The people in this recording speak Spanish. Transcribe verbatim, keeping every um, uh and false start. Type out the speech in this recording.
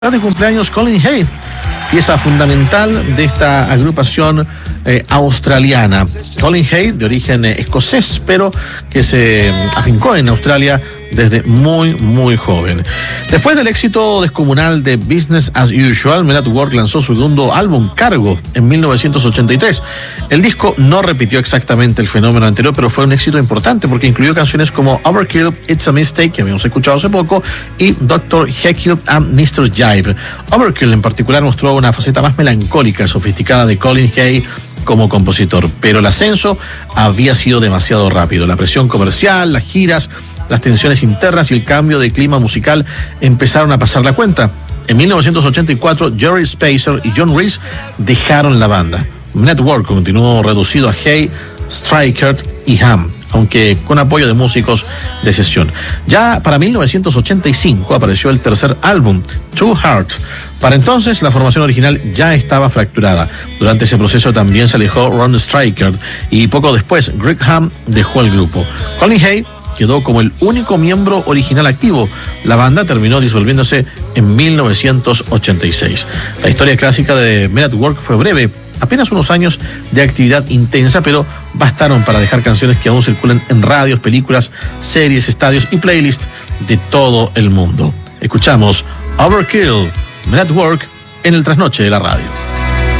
de cumpleaños Colin Hay, pieza fundamental de esta agrupación eh, australiana. Colin Hay, de origen eh, escocés, pero que se afincó en Australia desde muy, muy joven. Después del éxito descomunal de Business as Usual, Men at Work lanzó su segundo álbum, Cargo, en mil novecientos ochenta y tres. El disco no repitió exactamente el fenómeno anterior, pero fue un éxito importante porque incluyó canciones como Overkill, It's a Mistake, que habíamos escuchado hace poco, y doctor Jekyll and mister Jive. Overkill en particular mostró una faceta más melancólica y sofisticada de Colin Hay como compositor, pero el ascenso había sido demasiado rápido. La presión comercial, las giras, las tensiones internas y el cambio de clima musical empezaron a pasar la cuenta. En mil novecientos ochenta y cuatro, Jerry Spacer y John Reese dejaron la banda. Network continuó reducido a Hay, Streicher y Ham, aunque con apoyo de músicos de sesión. Ya para mil novecientos ochenta y cinco apareció el tercer álbum, Two Hearts. Para entonces la formación original ya estaba fracturada. Durante ese proceso también se alejó Ron Streicher y poco después Greg Ham dejó el grupo. Colin Hay quedó como el único miembro original activo. La banda terminó disolviéndose en mil novecientos ochenta y seis. La historia clásica de Men at Work fue breve, apenas unos años de actividad intensa, pero bastaron para dejar canciones que aún circulan en radios, películas, series, estadios y playlists de todo el mundo. Escuchamos Overkill, Men at Work, en el trasnoche de la radio.